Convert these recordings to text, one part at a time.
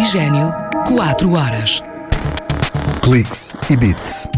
Oxigênio, 4 horas. Cliques e Beats.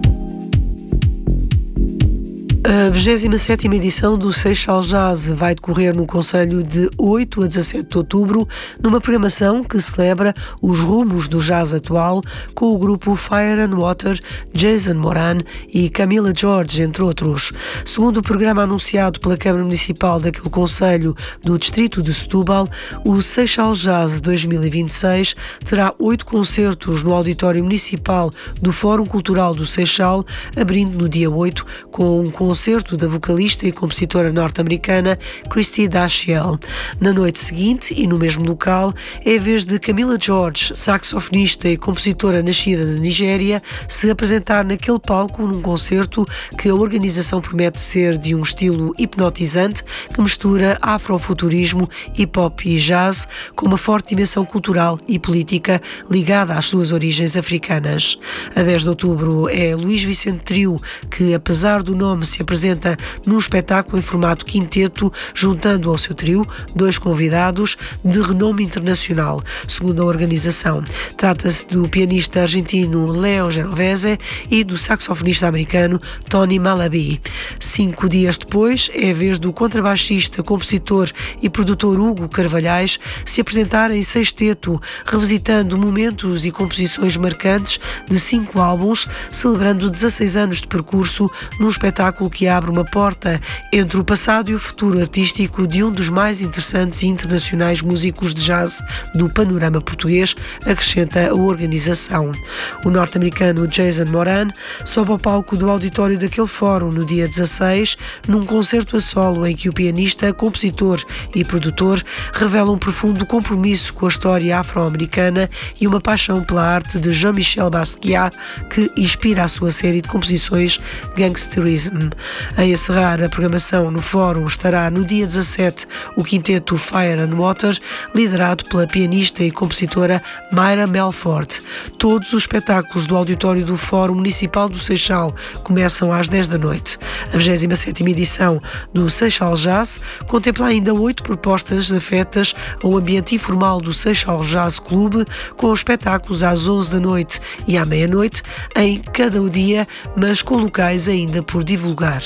A 27ª edição do Seixal Jazz vai decorrer no Conselho de 8 a 17 de outubro, numa programação que celebra os rumos do jazz atual, com o grupo Fire and Water, Jason Moran e Camila George, entre outros. Segundo o programa anunciado pela Câmara Municipal daquele Conselho do Distrito de Setúbal, o Seixal Jazz 2026 terá 8 concertos no Auditório Municipal do Fórum Cultural do Seixal, abrindo no dia 8 com um concerto da vocalista e compositora norte-americana Christy Dashiell. Na noite seguinte, e no mesmo local, é a vez de Camila George, saxofonista e compositora nascida na Nigéria, se apresentar naquele palco num concerto que a organização promete ser de um estilo hipnotizante que mistura afrofuturismo, hip-hop e jazz com uma forte dimensão cultural e política ligada às suas origens africanas. A 10 de outubro é Luís Vicente Trio, que apesar do nome se apresenta num espetáculo em formato quinteto, juntando ao seu trio 2 convidados de renome internacional, segundo a organização. Trata-se do pianista argentino Leo Genovese e do saxofonista americano Tony Malaby. 5 dias depois é a vez do contrabaixista, compositor e produtor Hugo Carvalhais se apresentar em sexteto, revisitando momentos e composições marcantes de 5 álbuns, celebrando 16 anos de percurso num espetáculo que abre uma porta entre o passado e o futuro artístico de um dos mais interessantes e internacionais músicos de jazz do panorama português, acrescenta a organização. O norte-americano Jason Moran sobe ao palco do auditório daquele fórum no dia 16, num concerto a solo em que o pianista, compositor e produtor revela um profundo compromisso com a história afro-americana e uma paixão pela arte de Jean-Michel Basquiat, que inspira a sua série de composições Gangsterism. A encerrar a programação no fórum estará no dia 17 o quinteto Fire and Water, liderado pela pianista e compositora Mayra Melford. Todos os espetáculos do auditório do Fórum Municipal do Seixal começam às 10 da noite. A 27ª edição do Seixal Jazz contempla ainda 8 propostas afetas ao ambiente informal do Seixal Jazz Club, com espetáculos às 11 da noite e à meia-noite em cada dia, mas com locais ainda por divulgar.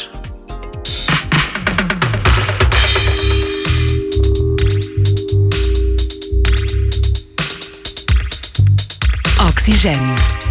Oxigênio.